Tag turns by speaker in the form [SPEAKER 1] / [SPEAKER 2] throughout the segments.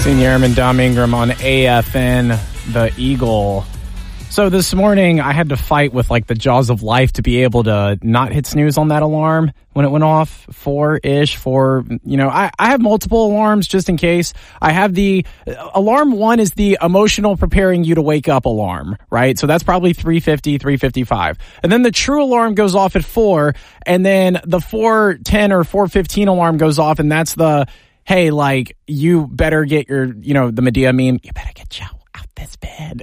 [SPEAKER 1] Senior Airman Dom Ingram on AFN, the Eagle. So this morning, I had to fight with like the jaws of life to be able to not hit snooze on that alarm when it went off, four-ish. I have multiple alarms just in case. I have the alarm one is the emotional preparing you to wake up alarm, right? So that's probably 3:50, 3:55. And then the true alarm goes off at 4, and then the 4:10 or 4:15 alarm goes off, and that's the, hey, like, you better get your, the Medea meme, you better get Joe out this bed.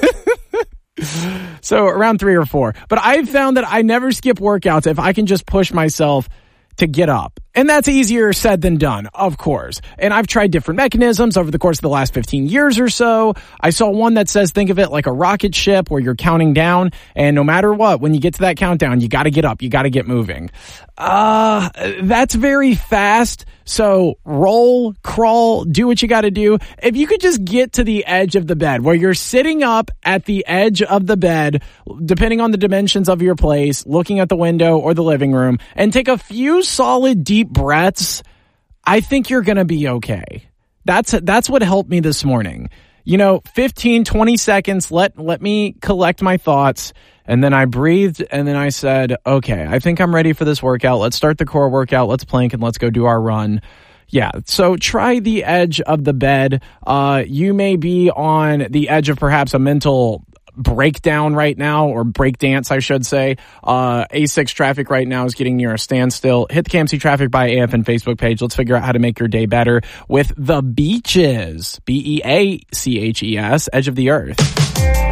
[SPEAKER 1] So around 3 or 4. But I've found that I never skip workouts if I can just push myself to get up. And that's easier said than done, of course. And I've tried different mechanisms over the course of the last 15 years or so. I saw one that says, think of it like a rocket ship where you're counting down. And no matter what, when you get to that countdown, you got to get up. You got to get moving. That's very fast. So roll, crawl, do what you got to do. If you could just get to the edge of the bed where you're sitting up at the edge of the bed, depending on the dimensions of your place, looking at the window or the living room, and take a few solid deep breaths, I think you're going to be okay. That's what helped me this morning. 15, 20 seconds, let me collect my thoughts. And then I breathed, and then I said, okay, I think I'm ready for this workout. Let's start the core workout. Let's plank, and let's go do our run. Yeah, so try the edge of the bed. You may be on the edge of perhaps a mental breakdown right now, or break dance, I should say. A6 traffic right now is getting near a standstill. Hit the KMC Traffic by AFN Facebook page. Let's figure out how to make your day better with The Beaches. Beaches, Edge of the Earth.